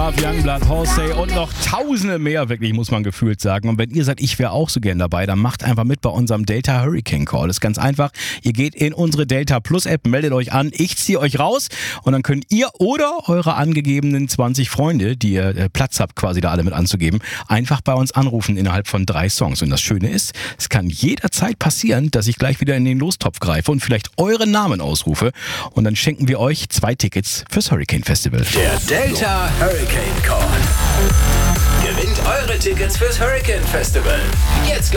Love, Youngblood, Halsey und noch tausende mehr, wirklich, muss man gefühlt sagen. Und wenn ihr sagt, ich wäre auch so gern dabei, dann macht einfach mit bei unserem Delta Hurricane Call. Das ist ganz einfach. Ihr geht in unsere Delta Plus App, meldet euch an, ich ziehe euch raus und dann könnt ihr oder eure angegebenen 20 Freunde, die ihr Platz habt, quasi da alle mit anzugeben, einfach bei uns anrufen innerhalb von 3 Songs. Und das Schöne ist, es kann jederzeit passieren, dass ich gleich wieder in den Lostopf greife und vielleicht euren Namen ausrufe. Und dann schenken wir euch 2 Tickets fürs Hurricane Festival. Der Delta Hurricane Call. Gewinnt eure Tickets fürs Hurricane Festival. Jetzt